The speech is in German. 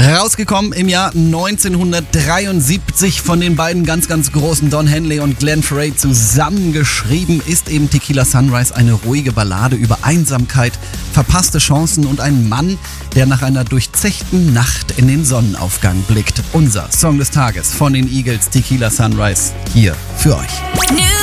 Rausgekommen im Jahr 1973 von den beiden ganz großen Don Henley und Glenn Frey zusammengeschrieben, ist eben Tequila Sunrise eine ruhige Ballade über Einsamkeit, verpasste Chancen und einen Mann, der nach einer durchzechten Nacht in den Sonnenaufgang blickt. Unser Song des Tages von den Eagles, Tequila Sunrise, hier für euch.